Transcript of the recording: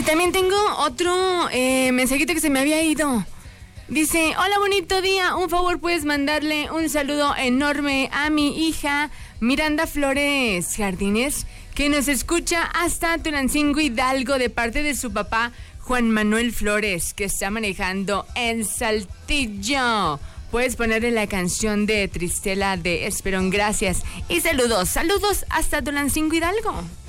también tengo otro mensajito que se me había ido. Dice, hola, bonito día, un favor, puedes mandarle un saludo enorme a mi hija Miranda Flores Jardines, que nos escucha hasta Tulancingo, Hidalgo, de parte de su papá Juan Manuel Flores, que está manejando en Saltillo. Puedes ponerle la canción de Tristela de Esperón, gracias. Y saludos hasta Tulancingo, Hidalgo.